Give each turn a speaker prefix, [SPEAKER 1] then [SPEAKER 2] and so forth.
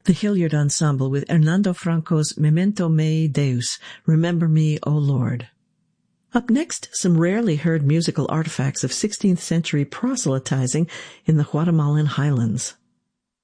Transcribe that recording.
[SPEAKER 1] The Hilliard Ensemble with Hernando Franco's Memento Mei Deus, Remember Me, O Lord. Up next, some rarely heard musical artifacts of 16th century proselytizing in the Guatemalan highlands.